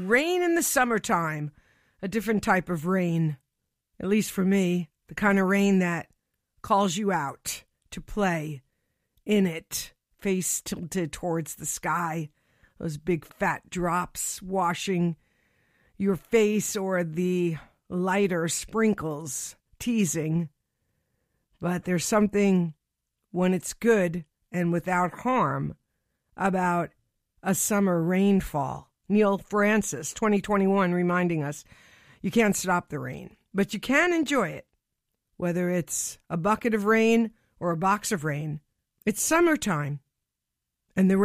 Rain in the summertime. A different type of rain, at least for me. The kind of rain that calls you out to play in it, face tilted towards the sky. Those big fat drops washing your face, or the lighter sprinkles teasing. But there's something, when it's good and without harm, about a summer rainfall. Neil Francis, 2021, reminding us you can't stop the rain, but you can enjoy it. Whether it's a bucket of rain or a box of rain, it's summertime. And the